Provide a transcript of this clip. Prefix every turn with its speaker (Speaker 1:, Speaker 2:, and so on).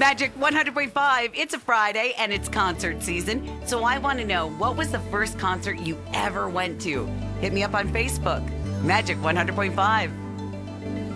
Speaker 1: Magic 100.5. It's a Friday and it's concert season. So I want to know, what was the first concert you ever went to? Hit me up on Facebook. Magic 100.5.